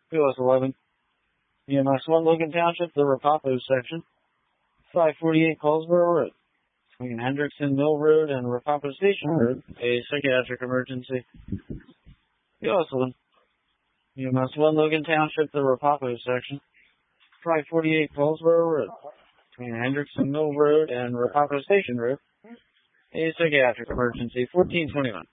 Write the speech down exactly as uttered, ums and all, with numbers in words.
P O S eleven, E M S one, Logan Township, the Rapapo section, five forty-eight Colesboro Road, between Hendrickson Mill Road and Rapapo Station Road, a psychiatric emergency. P O S eleven, E M S one, Logan Township, the Rapapo section, five forty-eight Colesboro Road, between Hendrickson Mill Road and Rapapo Station Road, a psychiatric emergency. fourteen twenty-one.